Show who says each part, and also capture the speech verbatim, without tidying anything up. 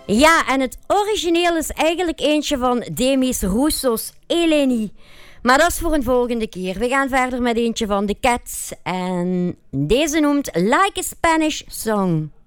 Speaker 1: Ja, en het origineel is eigenlijk eentje van Demis Roussos, Eleni. Maar dat is voor een volgende keer. We gaan verder met eentje van The Cats. En deze noemt Like a Spanish Song.